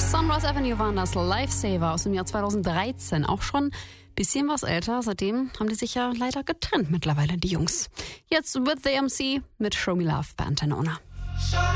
Sunrise Avenue waren das, Lifesaver aus dem Jahr 2013. Auch schon ein bisschen was älter. Seitdem haben die sich ja leider getrennt mittlerweile, die Jungs. Jetzt with the MC mit Show Me Love bei Antenne Unna.